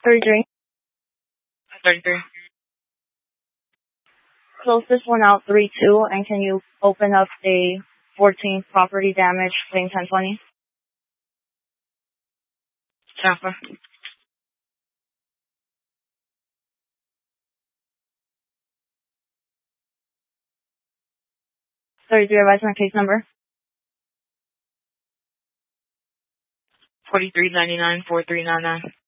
33. 33. Close this one out 3-2, and can you open up a 14 property damage claim 1020? Transfer. 33, advise my case number. 4399 4399.